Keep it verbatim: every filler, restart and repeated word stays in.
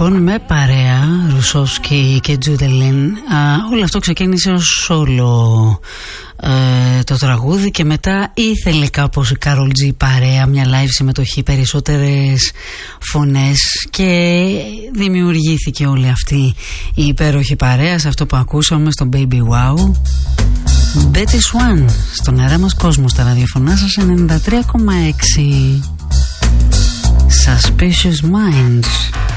λοιπόν με παρέα Ρουσόφσκι και Τζούντελιν. Όλο αυτό ξεκίνησε ως solo ε, το τραγούδι και μετά ήθελε κάπως η Κάρολ Τζι παρέα, μια live συμμετοχή, περισσότερες φωνές και δημιουργήθηκε όλη αυτή η υπέροχη παρέα σε αυτό που ακούσαμε στο Baby Wow. Betty Swan στον αέρα μας κόσμο, στα ραδιοφωνά σας ενενήντα τρία κόμμα έξι. Suspicious Minds.